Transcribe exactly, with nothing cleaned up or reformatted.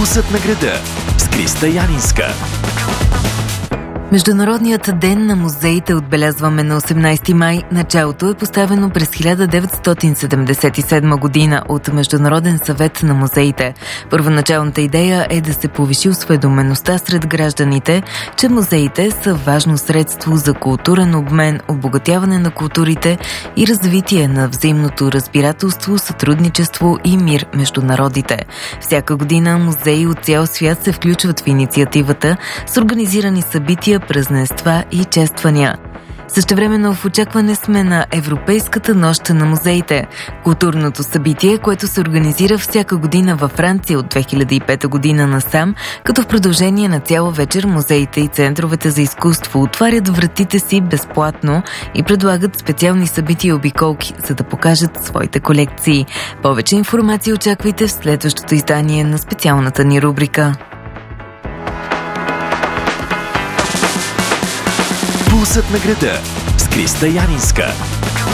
Пулсът на града с Криста Янинска. Международният ден на музеите отбелязваме на осемнайсети май. Началото е поставено през хиляда деветстотин седемдесет и седма година от Международен съвет на музеите. Първоначалната идея е да се повиши осведомеността сред гражданите, че музеите са важно средство за културен обмен, обогатяване на културите и развитие на взаимното разбирателство, сътрудничество и мир между народите. Всяка година музеи от цял свят се включват в инициативата с организирани събития, празненства и чествания. Същевременно в очакване сме на Европейската нощ на музеите. Културното събитие, което се организира всяка година във Франция от две хиляди и пета година насам, като в продължение на цяла вечер музеите и центровете за изкуство отварят вратите си безплатно и предлагат специални събития и обиколки, за да покажат своите колекции. Повече информация очаквайте в следващото издание на специалната ни рубрика. Пулсът на града с Криста Янинска.